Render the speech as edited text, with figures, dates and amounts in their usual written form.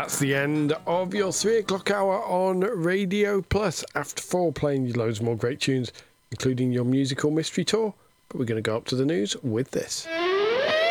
That's the end of your 3 o'clock hour on Radio Plus. After 4, playing you loads more great tunes, including your musical mystery tour. But we're going to go up to the news with this.